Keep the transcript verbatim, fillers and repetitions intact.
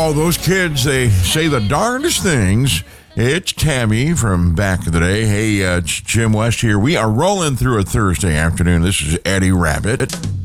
Wow, those kids, they say the darndest things. It's Tammy from back in the day. Hey, uh, it's Jim West here. We are rolling through a Thursday afternoon. This is Eddie Rabbit.